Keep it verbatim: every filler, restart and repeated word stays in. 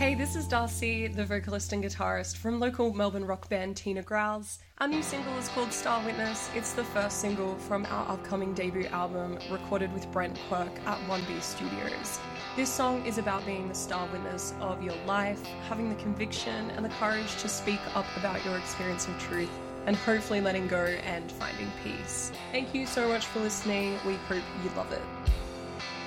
Hey, this is Darcy, the vocalist and guitarist from local Melbourne rock band Tina Growls. Our new single is called Star Witness. It's the first single from our upcoming debut album, recorded with Brent Quirk at one B Studios. This song is about being the star witness of your life, having the conviction and the courage to speak up about your experience of truth, and hopefully letting go and finding peace. Thank you so much for listening. We hope you love it.